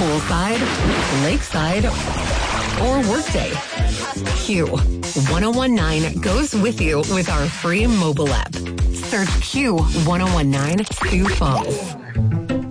Poolside, lakeside, or workday. Q1019 goes with you with our free mobile app. Search Q1019 to phone.